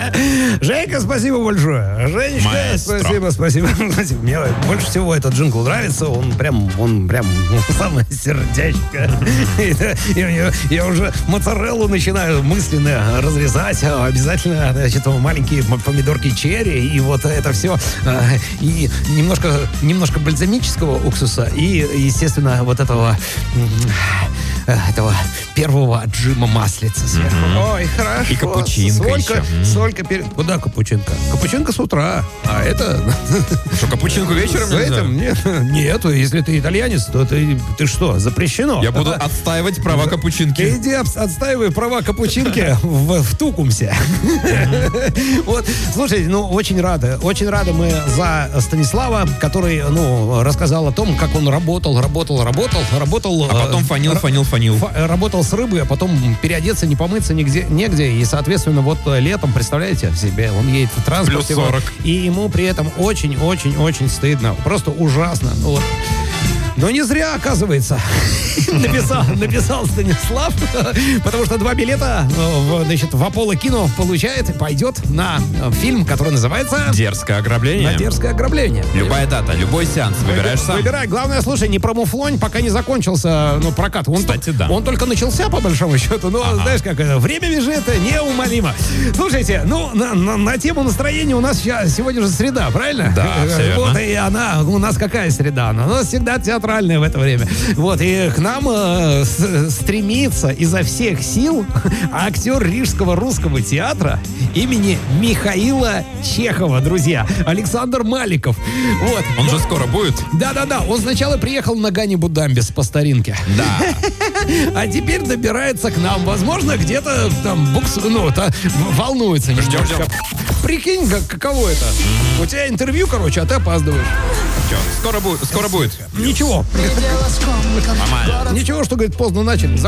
Женька, спасибо большое. Женечка, спасибо. Мне больше всего этот джингл нравится. Он прям самое сердечко. Я уже моцареллу начинаю мысленно разрезать. Обязательно, значит, маленькие помидорки черри. И вот это все. И немножко бальзамического уксуса. И, естественно, вот этого первого отжима маслица сверху. Ой, хорошо. И капучинка еще. Куда капучинка? Капучинка с утра. А это... Что, капучинку вечером с этим? Нет, если ты итальянец, то ты что, запрещено. Я буду отстаивать права капучинки. Иди отстаивай права капучинки в Тукумсе. Вот, слушайте, очень рады мы за Станислава, который, рассказал о том, как он работал. А потом фанил. Работал с рыбой, а потом переодеться, не помыться негде. И, соответственно, вот летом, представляете себе, он едет в транспорте. Плюс 40. И ему при этом очень-очень-очень стыдно. Просто ужасно. Но не зря, оказывается, написал Станислав, потому что 2 билета, в Аполло Кино пойдет на фильм, который называется «Дерзкое ограбление». На «Дерзкое ограбление». Любая дата, любой сеанс, выбираешь сам. Выбирай. Главное, слушай, не промуфлонь, пока не закончился прокат. Кстати, да. Он только начался, по большому счету, но, знаешь, как время бежит неумолимо. Слушайте, на тему настроения у нас сегодня же среда, правильно? Да, все верно. Вот, и она у нас какая среда? Она у нас всегда театральная в это время. Вот, и к нам стремится изо всех сил актер Рижского русского театра имени Михаила Чехова, друзья. Александр Маликов. Вот. Он же скоро будет? Да. Он сначала приехал на Ганнибу Дамбис по старинке. Да. А теперь добирается к нам. Возможно, где-то там волнуется. Ждем. Прикинь, каково это? У тебя интервью, а ты опаздываешь. Скоро будет. Ничего. Нормально. Ничего, что, говорит, поздно начали.